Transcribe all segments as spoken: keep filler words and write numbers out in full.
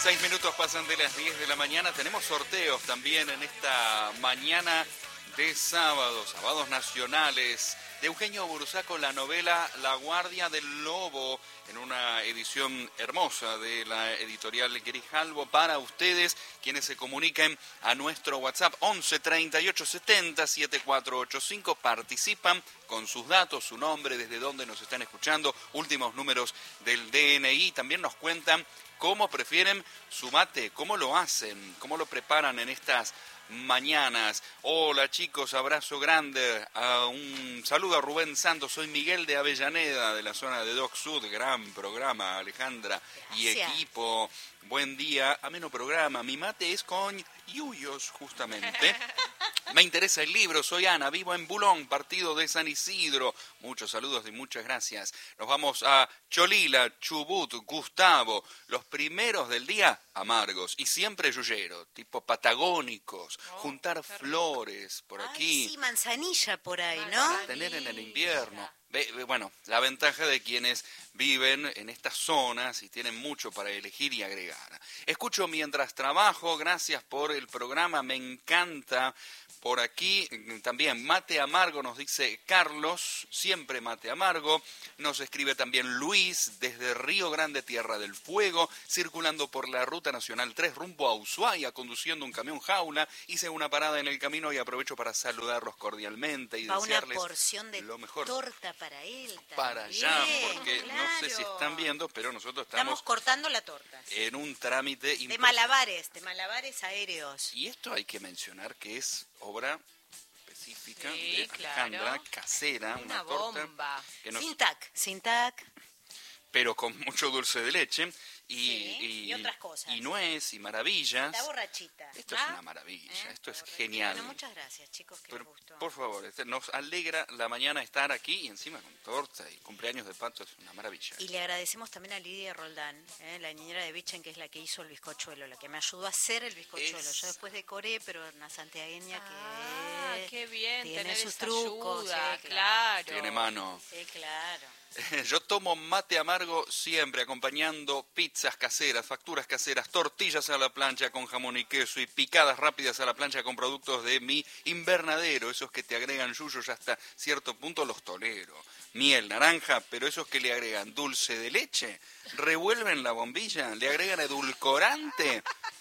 Seis minutos pasan de las diez de la mañana. Tenemos sorteos también en esta mañana de sábado, sábados nacionales, de Eugenio Bursaco, la novela La Guardia del Lobo, en una edición hermosa de la editorial Grijalbo, para ustedes, quienes se comuniquen a nuestro WhatsApp once treinta y ocho setenta setenta y cuatro ochenta y cinco, participan con sus datos, su nombre, desde dónde nos están escuchando, últimos números del D N I, también nos cuentan cómo prefieren su mate, cómo lo hacen, cómo lo preparan en estas mañanas. Hola chicos, abrazo grande, uh, un saludo a Rubén Santos, soy Miguel de Avellaneda, de la zona de Doc Sud, gran programa Alejandra y Gracias. Equipo, buen día, ameno programa, mi mate es con yuyos justamente. Me interesa el libro, soy Ana, vivo en Bulón, partido de San Isidro. Muchos saludos y muchas gracias. Nos vamos a Cholila, Chubut, Gustavo. Los primeros del día, amargos. Y siempre yuyero, tipo patagónicos. Oh, juntar flores por aquí. Ay, sí, manzanilla por ahí, Ay, ¿no? Para tener en el invierno. Ve- ve- Bueno, la ventaja de quienes viven en estas zonas y tienen mucho para elegir y agregar. Escucho mientras trabajo, gracias por el programa, me encanta. Por aquí también mate amargo, nos dice Carlos, siempre mate amargo. Nos escribe también Luis desde Río Grande, Tierra del Fuego, circulando por la Ruta Nacional tres rumbo a Ushuaia, conduciendo un camión jaula. Hice una parada en el camino y aprovecho para saludarlos cordialmente y Va una desearles porción de lo mejor torta para él también. para allá, porque claro. no sé si están viendo, pero nosotros Estamos estamos cortando la torta. en un trámite De impresionante. malabares, de malabares aéreos. Y esto hay que mencionar que es obra específica Sí, de Alejandra, claro. casera, una, Una torta bomba. que nos- Sin tac, sin tac. pero con mucho dulce de leche y, Sí, y otras cosas. y nuez y maravillas. Está borrachita. Esto es Ah, una maravilla, ¿Eh? esto es Borrachita. genial. Bueno, muchas gracias, chicos, que Pero, les gustó. por favor, este, nos alegra la mañana estar aquí y encima con torta y cumpleaños de Pato, es una maravilla. Y le agradecemos también a Lidia Roldán, ¿eh? la niñera de Bichen, que es la que hizo el bizcochuelo, la que me ayudó a hacer el bizcochuelo. Es- Yo después decoré, pero una santiagueña Ah, que qué bien tiene tener sus esa trucos. ayuda, sí, claro. Tiene mano. Sí, claro. Yo tomo mate amargo siempre, acompañando pizzas caseras, facturas caseras, tortillas a la plancha con jamón y queso y picadas rápidas a la plancha con productos de mi invernadero, esos que te agregan yuyos hasta cierto punto los tolero. Miel, naranja, pero esos que le agregan dulce de leche, revuelven la bombilla, le agregan edulcorante.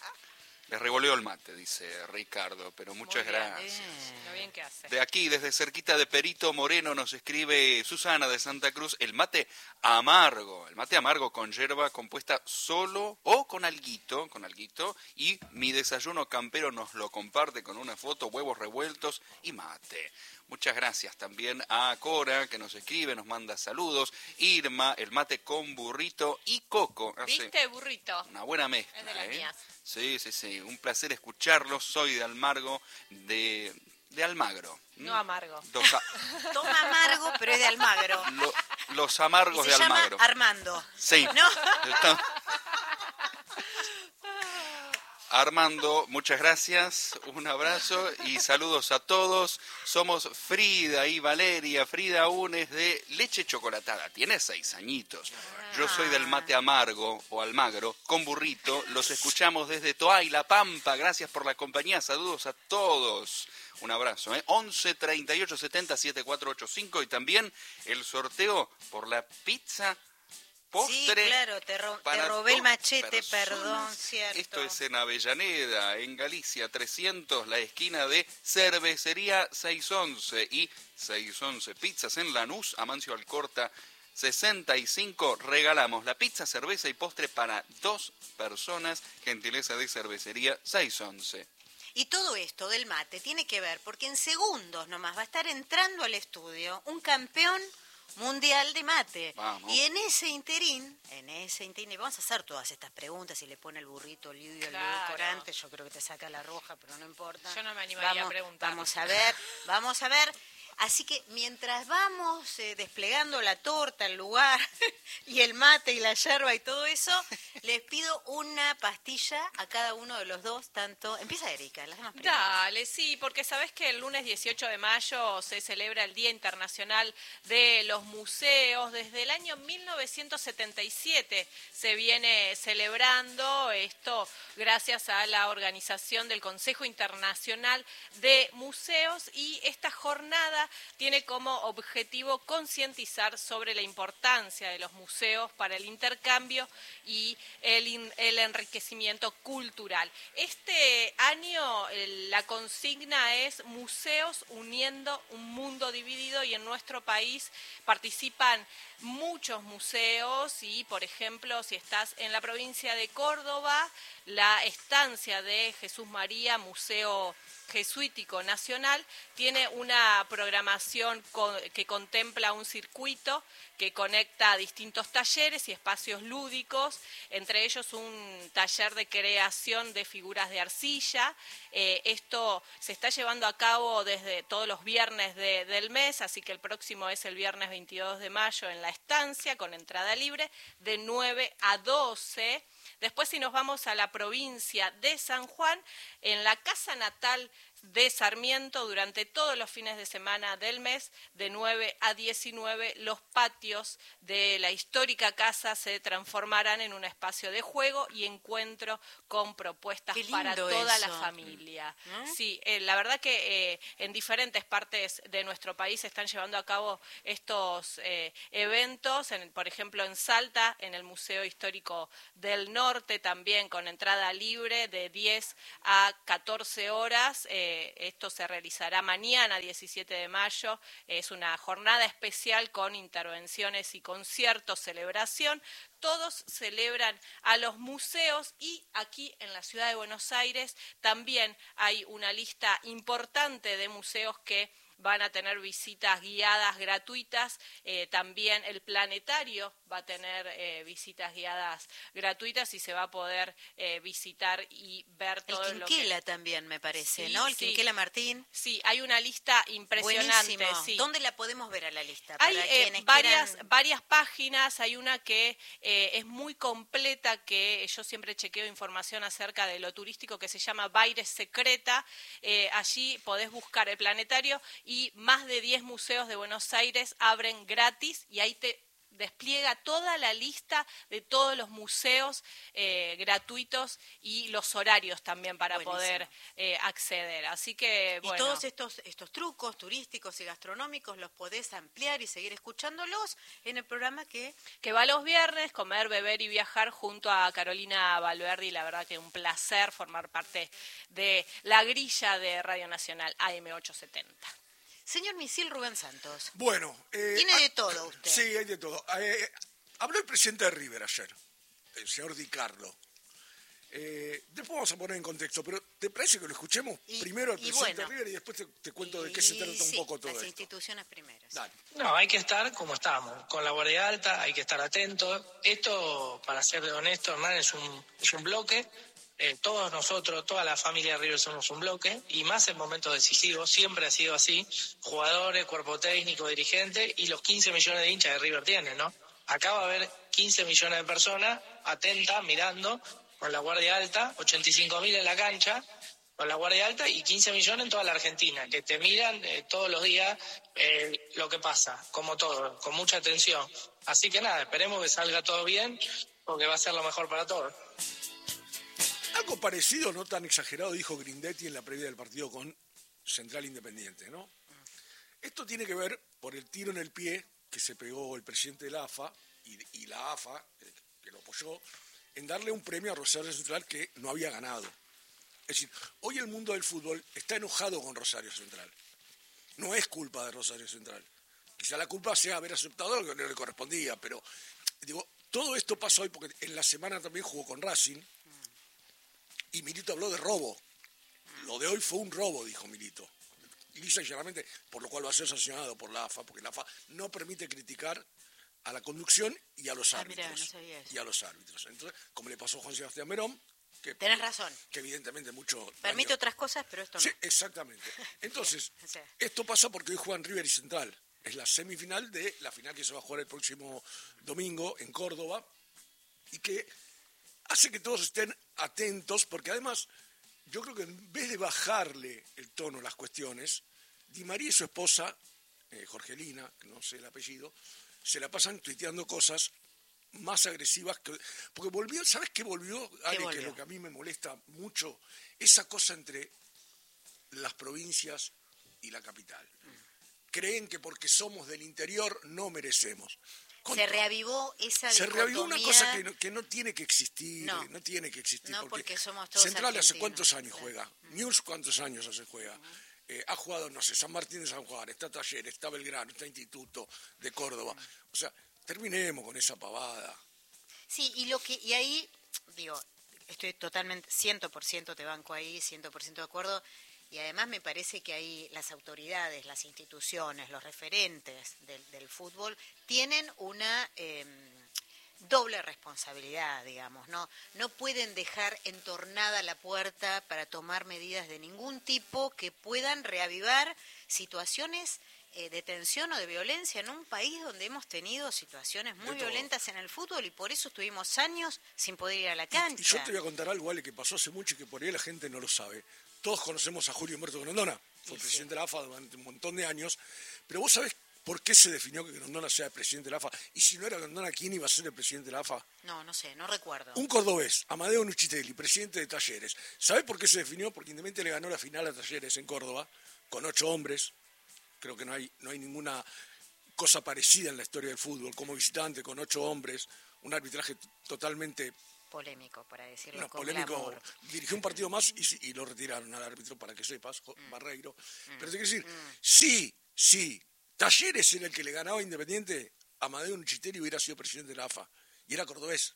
Les revolvió el mate, dice Ricardo, pero muchas Muy bien, gracias. Bien. Lo bien que hace. De aquí, desde cerquita de Perito Moreno, nos escribe Susana de Santa Cruz, el mate amargo, el mate amargo con yerba compuesta solo o con alguito, con alguito, y mi desayuno campero nos lo comparte con una foto, huevos revueltos y mate. Muchas gracias también a Cora, que nos escribe, nos manda saludos, Irma, el mate con burrito y coco. Hace ¿Viste, burrito? una buena mezcla. Es de las ¿eh? mías. Sí, sí, sí, un placer escucharlos, soy de Almargo, de, de Almagro. No amargo. Dos a- Toma amargo, pero es de Almagro. lo- los Y amargos se de llama Almagro. Armando. Sí. ¿No? Está- Armando, muchas gracias, un abrazo y saludos a todos. Somos Frida y Valeria. Frida aún es de leche chocolatada, tiene seis añitos. Yo soy del mate amargo o almagro con burrito. Los escuchamos desde Toay, La Pampa. Gracias por la compañía, saludos a todos. Un abrazo, ¿eh? once treinta y ocho setenta setenta y cuatro ochenta y cinco y también el sorteo por la pizza postre. Sí, claro, te, ro- te para robé el dos machete, personas. perdón, cierto. Esto es en Avellaneda, en Galicia, trescientos, la esquina de Cervecería seiscientos once y seiscientos once Pizzas en Lanús, Amancio Alcorta, sesenta y cinco. Regalamos la pizza, cerveza y postre para dos personas, gentileza de Cervecería seiscientos once. Y todo esto del mate tiene que ver, porque en segundos nomás va a estar entrando al estudio un campeón mundial de mate. Vamos. Y en ese interín, en ese interín, y vamos a hacer todas estas preguntas, si le pone el burrito lidio, el Claro. edulcorante, yo creo que te saca la roja, pero no importa. Yo no me animaría vamos, a preguntar. Vamos a ver, vamos a ver. Así que mientras vamos eh, desplegando la torta, el lugar, y el mate y la yerba y todo eso, les pido una pastilla a cada uno de los dos, tanto... Empieza Erika, las demás primeras. Dale, sí, porque sabés que el lunes dieciocho de mayo se celebra el Día Internacional de los Museos. Desde el año mil novecientos setenta y siete se viene celebrando esto gracias a la organización del Consejo Internacional de Museos, y esta jornada tiene como objetivo concientizar sobre la importancia de los museos para el intercambio y el, in, el enriquecimiento cultural. Este año el, la consigna es Museos uniendo un mundo dividido, y en nuestro país participan muchos museos y, por ejemplo, si estás en la provincia de Córdoba, la estancia de Jesús María, Museo Jesuítico Nacional, tiene una programación con, que contempla un circuito que conecta distintos talleres y espacios lúdicos, entre ellos un taller de creación de figuras de arcilla. Eh, esto se está llevando a cabo desde todos los viernes de, del mes, así que el próximo es el viernes veintidós de mayo en la estancia, con entrada libre, de nueve a doce. Después, si nos vamos a la provincia de San Juan, en la casa natal de Sarmiento, durante todos los fines de semana del mes, de nueve a diecinueve, los patios de la histórica casa se transformarán en un espacio de juego y encuentro con propuestas para toda eso. la familia. ¿Mm? Sí, eh, la verdad que eh, en diferentes partes de nuestro país se están llevando a cabo estos eh, eventos, en, por ejemplo en Salta, en el Museo Histórico del Norte, también con entrada libre de diez a catorce horas. Eh, Esto se realizará mañana, diecisiete de mayo. Es una jornada especial con intervenciones y conciertos, celebración. Todos celebran a los museos, y aquí en la ciudad de Buenos Aires también hay una lista importante de museos que van a tener visitas guiadas gratuitas. Eh, también el planetario va a tener eh, visitas guiadas gratuitas y se va a poder eh, visitar y ver todo el lo que... El Quinquela también, me parece, sí, ¿no? El sí. Quinquela Martín. Sí, hay una lista impresionante. Buenísimo. Sí. ¿Dónde la podemos ver a la lista? Hay Para eh, quienes varias, quieran... varias páginas. Hay una que eh, es muy completa, que yo siempre chequeo información acerca de lo turístico, que se llama Baires Secreta. Eh, allí podés buscar el planetario, y más de diez museos de Buenos Aires abren gratis, y ahí te despliega toda la lista de todos los museos eh, gratuitos y los horarios también para Buenísimo. poder eh, acceder. Así que, bueno. Y todos estos, estos trucos turísticos y gastronómicos los podés ampliar y seguir escuchándolos en el programa que... Que va los viernes, Comer, Beber y Viajar, junto a Carolina Valverdi. La verdad que un placer formar parte de la grilla de Radio Nacional A M ochocientos setenta. Señor Misil Rubén Santos. Bueno. Eh, Tiene de todo usted. Sí, hay de todo. Eh, habló el presidente de River ayer, el señor Di Carlo. Eh, después vamos a poner en contexto, pero ¿te parece que lo escuchemos Y, primero al y presidente bueno, de River y después te, te cuento y, de qué se trata un sí, poco todo las esto? instituciones primero. Sí. Dale. No, hay que estar como estamos, con la guardia alta, hay que estar atentos. Esto, para ser honesto, Hernán, es un, es un bloque. Eh, todos nosotros, toda la familia de River somos un bloque, y más en momentos decisivos, siempre ha sido así. Jugadores, cuerpo técnico, dirigente, y los quince millones de hinchas de River tienen, ¿no? Acá va a haber quince millones de personas atentas, mirando, con la guardia alta, ochenta y cinco mil en la cancha, con la guardia alta, y quince millones en toda la Argentina, que te miran eh, todos los días eh, lo que pasa, como todo, con mucha atención. Así que nada, esperemos que salga todo bien, porque va a ser lo mejor para todos. Algo parecido, no tan exagerado, dijo Grindetti en la previa del partido con Central Independiente, ¿no? Esto tiene que ver por el tiro en el pie que se pegó el presidente de la A F A y, y la A F A, eh, que lo apoyó, en darle un premio a Rosario Central que no había ganado. Es decir, hoy el mundo del fútbol está enojado con Rosario Central. No es culpa de Rosario Central. Quizá la culpa sea haber aceptado lo que no le correspondía, pero digo, todo esto pasa hoy porque en la semana también jugó con Racing. Y Milito habló de robo. Lo de hoy fue un robo, dijo Milito. Lisa y llanamente, por lo cual va a ser sancionado por la A F A, porque la A F A no permite criticar a la conducción y a los Ah, árbitros. mirá, no sabía eso. Y a los árbitros. Entonces, como le pasó a Juan Sebastián Verón, Que, Tenés razón. Que evidentemente mucho... Permite daño. otras cosas, pero esto no. Sí, exactamente. Entonces, Bien, o sea. esto pasa porque hoy juegan River y Central. Es la semifinal de la final que se va a jugar el próximo domingo en Córdoba y que hace que todos estén atentos porque además yo creo que en vez de bajarle el tono a las cuestiones, Di María y su esposa, eh, Jorgelina, que no sé el apellido, se la pasan tuiteando cosas más agresivas que... Porque volvió, ¿sabes qué volvió, Ale? ¿Qué volvió? Que es lo que a mí me molesta mucho, esa cosa entre las provincias y la capital. Creen que porque somos del interior no merecemos. Con Se reavivó esa Se reavivó una dicotomía. cosa que no, que no tiene que existir, No. no tiene que existir. No, porque somos todos Central hace argentinos. cuántos años Claro. juega, News cuántos años hace juega. Eh, ha jugado, no sé, San Martín de San Juan, está Talleres, está Belgrano, está Instituto de Córdoba. O sea, terminemos con esa pavada. Sí, y lo que y ahí, digo, estoy totalmente, cien por ciento te banco ahí, cien por ciento de acuerdo, y además me parece que ahí las autoridades, las instituciones, los referentes del, del fútbol tienen una eh, doble responsabilidad, digamos, ¿no? No pueden dejar entornada la puerta para tomar medidas de ningún tipo que puedan reavivar situaciones eh, de tensión o de violencia en un país donde hemos tenido situaciones muy De todo. violentas en el fútbol y por eso estuvimos años sin poder ir a la Y, cancha. y yo te voy a contar algo, Ale, que pasó hace mucho y que por ahí la gente no lo sabe. Todos conocemos a Julio Humberto Grondona, fue Y presidente sí. de la A F A durante un montón de años, pero vos sabés por qué se definió que Grondona sea el presidente de la A F A, y si no era Grondona, ¿quién iba a ser el presidente de la A F A? No, no sé, no recuerdo. Un cordobés, Amadeo Nuchitelli, presidente de Talleres. ¿Sabe por qué se definió? Porque Independiente le ganó la final a Talleres en Córdoba, con ocho hombres. Creo que no hay, no hay ninguna cosa parecida en la historia del fútbol, como visitante, con ocho hombres, un arbitraje t- totalmente Polémico, para decirlo no, con polémico. glamour. Dirigió un partido más y, y lo retiraron al árbitro, para que sepas, Jo- Barreiro. Pero te quiero decir, sí, sí, Talleres era el que le ganaba a Independiente, Amadeo Nuchitelli hubiera sido presidente de la A F A, y era cordobés.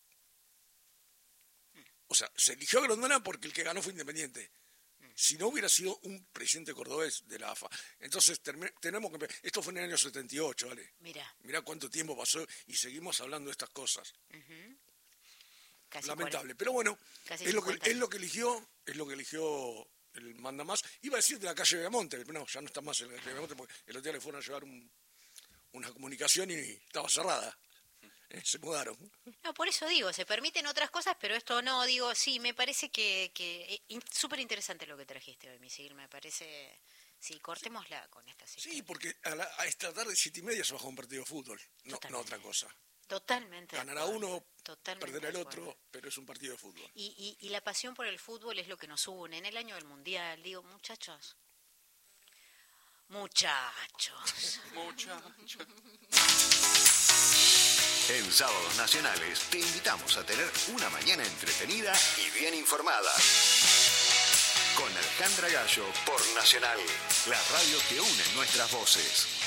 O sea, se eligió a Grondona porque el que ganó fue Independiente. Si no hubiera sido un presidente cordobés de la A F A. Entonces, termi- tenemos que... Esto fue en el año setenta y ocho, ¿vale? Mira, Mirá cuánto tiempo pasó y seguimos hablando de estas cosas. casi Lamentable. Pero bueno, Casi es lo, que, cincuenta es lo que eligió, es lo que eligió el mandamás. Iba a decir de la calle Beamonte, pero no, ya no está más en la calle Beamonte porque el otro día le fueron a llevar un- una comunicación y estaba cerrada. Eh, se mudaron. No, por eso digo, se permiten otras cosas, pero esto no, digo, sí, me parece que, que in- súper interesante lo que trajiste hoy, Misil, me parece, sí, cortémosla con esta Sí, sección. porque a, la- a esta tarde, siete y media, se bajó un partido de fútbol, no, no Totalmente. otra cosa. Totalmente. de Ganará acuerdo, uno, totalmente perderá el de acuerdo. otro, pero es un partido de fútbol. Y, y, y la pasión por el fútbol es lo que nos une. En el año del Mundial, digo, muchachos, muchachos. Muchacho. En Sábados Nacionales te invitamos a tener una mañana entretenida y bien informada. Con Alejandra Gallo por Nacional, la radio que une nuestras voces.